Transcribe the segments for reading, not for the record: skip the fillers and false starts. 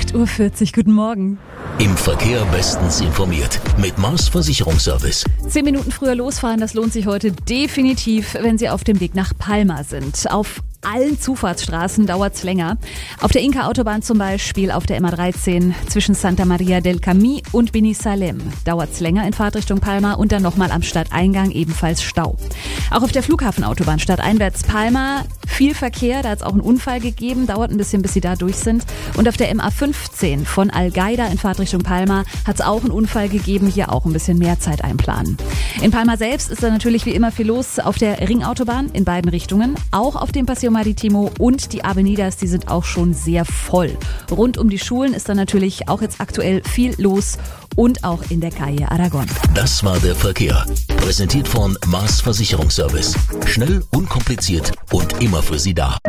8:40 Uhr, guten Morgen. Im Verkehr bestens informiert mit Mars Versicherungsservice. 10 Minuten früher losfahren, das lohnt sich heute definitiv, wenn Sie auf dem Weg nach Palma sind. Auf allen Zufahrtsstraßen dauert's länger. Auf der Inka-Autobahn zum Beispiel, auf der MA13 zwischen Santa Maria del Camí und Benisalem dauert's länger in Fahrtrichtung Palma und dann nochmal am Stadteingang ebenfalls Stau. Auch auf der Flughafenautobahn stadteinwärts Palma viel Verkehr, da hat's auch einen Unfall gegeben, dauert ein bisschen, bis Sie da durch sind. Und auf der MA15 von Algaida in Fahrtrichtung Palma hat's auch einen Unfall gegeben, hier auch ein bisschen mehr Zeit einplanen. In Palma selbst ist da natürlich wie immer viel los auf der Ringautobahn in beiden Richtungen, auch auf dem Paseo Maritimo und die Avenidas, die sind auch schon sehr voll. Rund um die Schulen ist da natürlich auch jetzt aktuell viel los und auch in der Calle Aragon. Das war der Verkehr. Präsentiert von Mars Versicherungsservice. Schnell, unkompliziert und immer für Sie da.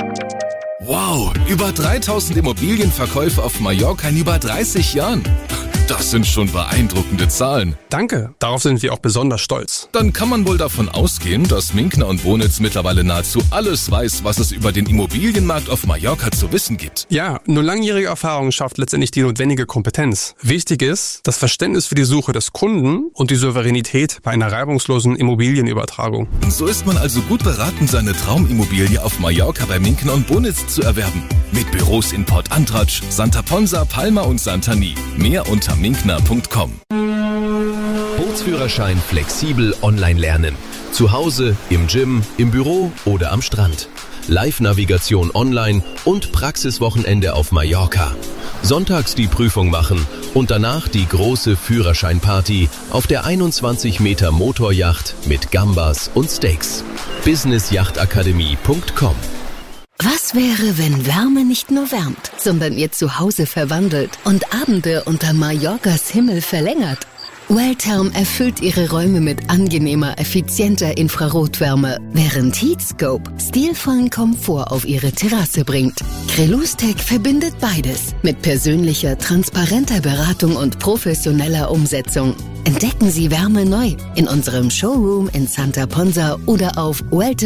Wow, über 3000 Immobilienverkäufe auf Mallorca in über 30 Jahren. Das sind schon beeindruckende Zahlen. Danke, darauf sind wir auch besonders stolz. Dann kann man wohl davon ausgehen, dass Minkner und Bonitz mittlerweile nahezu alles weiß, was es über den Immobilienmarkt auf Mallorca zu wissen gibt. Ja, nur langjährige Erfahrung schafft letztendlich die notwendige Kompetenz. Wichtig ist das Verständnis für die Suche des Kunden und die Souveränität bei einer reibungslosen Immobilienübertragung. So ist man also gut beraten, seine Traumimmobilie auf Mallorca bei Minkner und Bonitz zu erwerben. Mit Büros in Port Antratsch, Santa Ponsa, Palma und Santani. Mehr unter minkner.com. Bootsführerschein flexibel online lernen. Zu Hause, im Gym, im Büro oder am Strand. Live-Navigation online und Praxiswochenende auf Mallorca. Sonntags die Prüfung machen und danach die große Führerscheinparty auf der 21 Meter Motoryacht mit Gambas und Steaks. businessjachtakademie.com. Was wäre, wenn Wärme nicht nur wärmt, sondern ihr Zuhause verwandelt und Abende unter Mallorcas Himmel verlängert? Welltherm erfüllt ihre Räume mit angenehmer, effizienter Infrarotwärme, während Heatscope stilvollen Komfort auf ihre Terrasse bringt. Crelustec verbindet beides mit persönlicher, transparenter Beratung und professioneller Umsetzung. Entdecken Sie Wärme neu in unserem Showroom in Santa Ponsa oder auf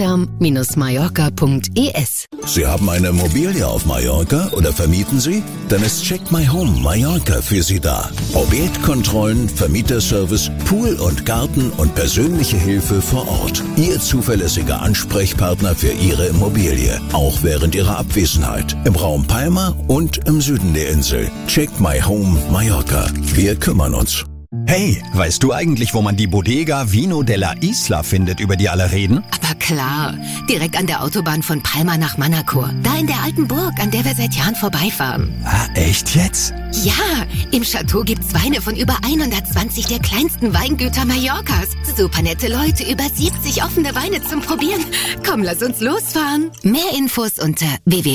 welltherm-mallorca.es. Sie haben eine Immobilie auf Mallorca oder vermieten Sie? Dann ist Check My Home Mallorca für Sie da. Objektkontrollen, Vermieterservice, Pool und Garten und persönliche Hilfe vor Ort. Ihr zuverlässiger Ansprechpartner für Ihre Immobilie, auch während Ihrer Abwesenheit. Im Raum Palma und im Süden der Insel. Check My Home Mallorca. Wir kümmern uns. Hey, weißt du eigentlich, wo man die Bodega Vino della Isla findet, über die alle reden? Aber klar, direkt an der Autobahn von Palma nach Manacor. Da in der alten Burg, an der wir seit Jahren vorbeifahren. Ah, echt jetzt? Ja, im Chateau gibt's Weine von über 120 der kleinsten Weingüter Mallorcas. Super nette Leute, über 70 offene Weine zum Probieren. Komm, lass uns losfahren. Mehr Infos unter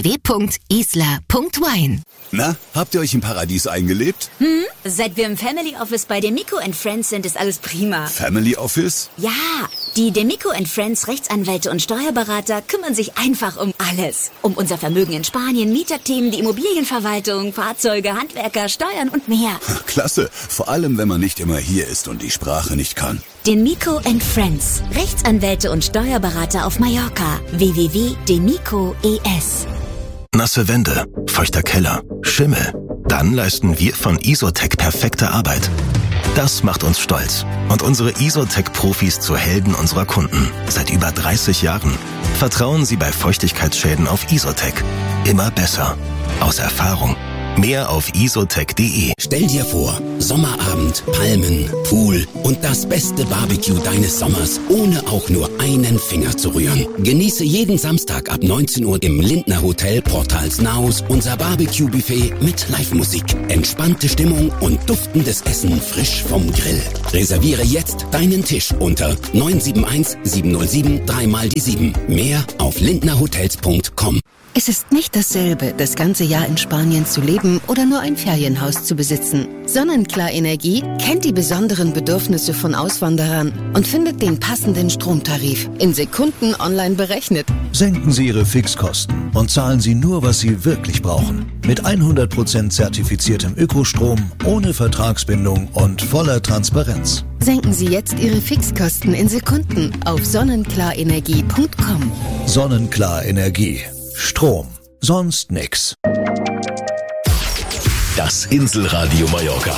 www.isla.wine. Na, habt ihr euch im Paradies eingelebt? Seit wir im Family Office bei Demico & Friends sind, ist alles prima. Family Office? Ja, die Demico & Friends Rechtsanwälte und Steuerberater kümmern sich einfach um alles. Um unser Vermögen in Spanien, Mieterthemen, die Immobilienverwaltung, Fahrzeuge, Handwerker, Steuern und mehr. Klasse, vor allem wenn man nicht immer hier ist und die Sprache nicht kann. Demico & Friends Rechtsanwälte und Steuerberater auf Mallorca. www.demico.es. Nasse Wände, feuchter Keller, Schimmel. Dann leisten wir von Isotec perfekte Arbeit. Das macht uns stolz und unsere Isotec-Profis zu Helden unserer Kunden. Seit über 30 Jahren. Vertrauen Sie bei Feuchtigkeitsschäden auf Isotec. Immer besser. Aus Erfahrung. Mehr auf isotec.de. Stell dir vor, Sommerabend, Palmen, Pool und das beste Barbecue deines Sommers, ohne auch nur einen Finger zu rühren. Genieße jeden Samstag ab 19 Uhr im Lindner Hotel Portalsnaus unser Barbecue-Buffet mit Live-Musik. Entspannte Stimmung und duftendes Essen frisch vom Grill. Reserviere jetzt deinen Tisch unter 971 707 3x7. Mehr auf lindnerhotels.com. Es ist nicht dasselbe, das ganze Jahr in Spanien zu leben oder nur ein Ferienhaus zu besitzen. Sonnenklar Energie kennt die besonderen Bedürfnisse von Auswanderern und findet den passenden Stromtarif in Sekunden online berechnet. Senken Sie Ihre Fixkosten und zahlen Sie nur, was Sie wirklich brauchen. Mit 100% zertifiziertem Ökostrom, ohne Vertragsbindung und voller Transparenz. Senken Sie jetzt Ihre Fixkosten in Sekunden auf sonnenklarenergie.com. Sonnenklar Energie. Strom. Sonst nix. Das Inselradio Mallorca.